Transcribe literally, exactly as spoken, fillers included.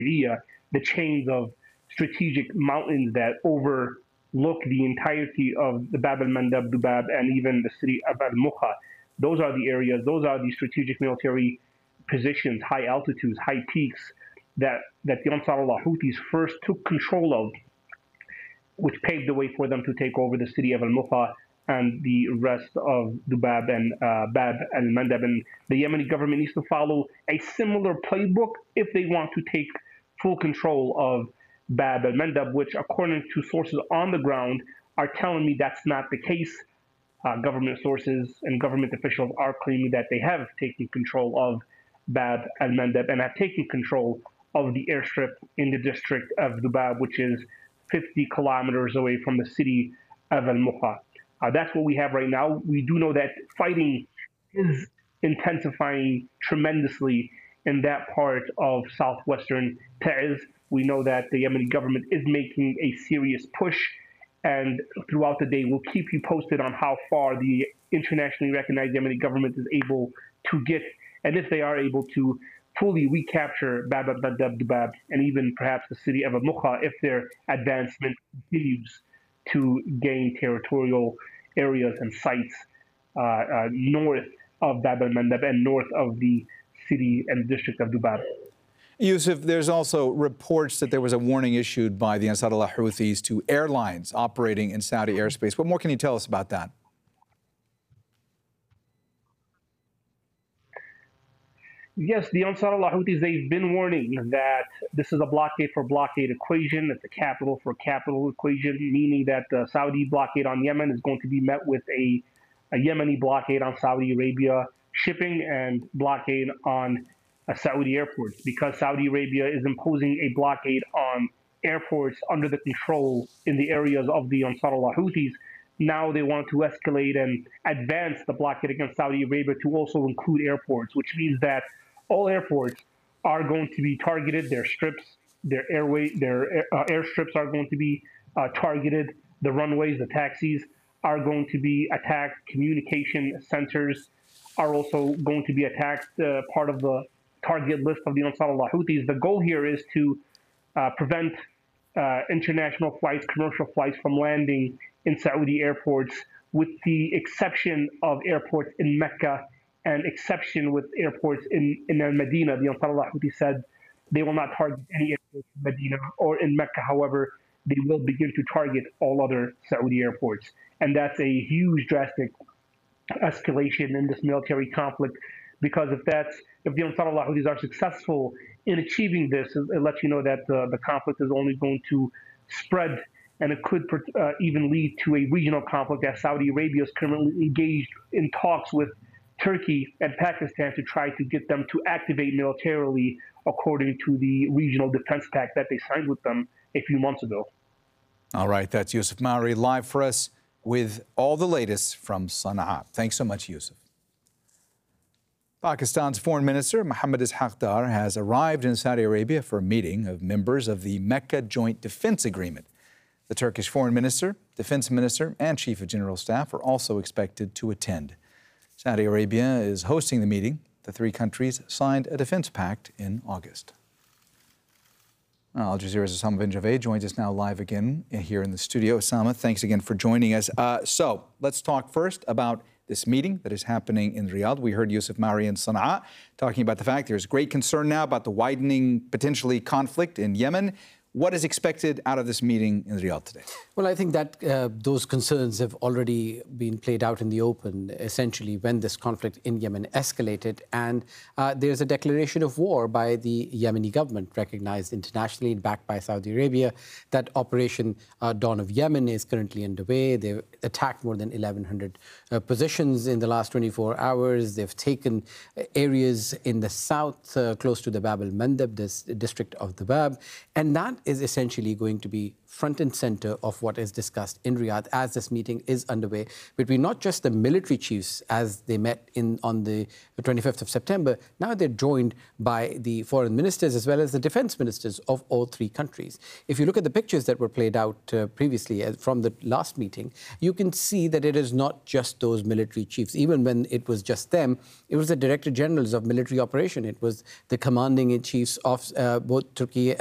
the chains of strategic mountains that overlook the entirety of the Bab al-Mandab, Dubab, and even the city of Al-Mukha. Those are the areas, those are the strategic military positions, high altitudes, high peaks that, that the Ansar Allah Houthis first took control of, which paved the way for them to take over the city of Al-Mukha and the rest of Dubab and uh, Bab al-Mandab. And the Yemeni government needs to follow a similar playbook if they want to take full control of Bab al-Mandab, which, according to sources on the ground, are telling me that's not the case. Uh, government sources and government officials are claiming that they have taken control of Bab al-Mandab and have taken control of the airstrip in the district of Dubab, which is fifty kilometers away from the city of Al-Mukha. Uh, that's what we have right now. We do know that fighting is intensifying tremendously in that part of southwestern Taiz. We know that the Yemeni government is making a serious push, and throughout the day, we'll keep you posted on how far the internationally recognized Yemeni government is able to get, and if they are able to fully recapture Bab al-Mandab, Dubab, and even perhaps the city of Al-Mukha if their advancement continues to gain territorial areas and sites uh, uh, north of Bab al-Mandab and north of the city and district of Dubab. Yusuf, there's also reports that there was a warning issued by the Ansar Allah Houthis to airlines operating in Saudi airspace. What more can you tell us about that? Yes, the Ansar Allah Houthis, they've been warning that this is a blockade for blockade equation. It's a capital for capital equation, meaning that the Saudi blockade on Yemen is going to be met with a, a Yemeni blockade on Saudi Arabia shipping and blockade on uh, Saudi airports, because Saudi Arabia is imposing a blockade on airports under the control in the areas of the Ansar Allah Houthis. Now they want to escalate and advance the blockade against Saudi Arabia to also include airports, which means that all airports are going to be targeted. Their strips, their airway, their air, uh, airstrips are going to be uh, targeted. The runways, the taxis are going to be attacked. Communication centers are also going to be attacked. Uh, part of the target list of the Ansar Allah Houthis. The goal here is to uh, prevent uh, international flights, commercial flights from landing in Saudi airports, with the exception of airports in Mecca and exception with airports in, in Medina. The Ansar Allah Houthi said they will not target any airports in Medina or in Mecca. However, they will begin to target all other Saudi airports. And that's a huge, drastic escalation in this military conflict, because if that's if the Ansar Allah Houthis are successful in achieving this, it, it lets you know that uh, the conflict is only going to spread, and it could uh, even lead to a regional conflict, as Saudi Arabia is currently engaged in talks with Turkey and Pakistan to try to get them to activate militarily according to the regional defense pact that they signed with them a few months ago. All right, that's Yusuf Mari live for us with all the latest from Sana'a. Thanks so much, Yusuf. Pakistan's Foreign Minister Mohammad Ishaq Dar has arrived in Saudi Arabia for a meeting of members of the Mecca Joint Defense Agreement. The Turkish Foreign Minister, Defense Minister, and Chief of General Staff are also expected to attend. Saudi Arabia is hosting the meeting. The three countries signed a defense pact in August. Al Jazeera's Osama bin Javed joins us now live again here in the studio. Osama, thanks again for joining us. Uh, so let's talk first about this meeting that is happening in Riyadh. We heard Yusuf Mari in Sana'a talking about the fact there's great concern now about the widening, potentially, conflict in Yemen. What is expected out of this meeting in Riyadh today? Well, I think that uh, those concerns have already been played out in the open, essentially, when this conflict in Yemen escalated. And uh, there's a declaration of war by the Yemeni government, recognized internationally and backed by Saudi Arabia, that Operation uh, Dawn of Yemen is currently underway. They've attacked more than eleven hundred uh, positions in the last twenty-four hours. They've taken areas in the south, uh, close to the Bab al-Mandab, this district of the Bab. And that is essentially going to be front and center of what is discussed in Riyadh as this meeting is underway between not just the military chiefs as they met in on the twenty-fifth of September. Now they're joined by the foreign ministers as well as the defense ministers of all three countries. If you look at the pictures that were played out uh, previously uh, from the last meeting, you can see that it is not just those military chiefs. Even when it was just them, it was the director generals of military operation. It was the commanding in chiefs of uh, both Turkey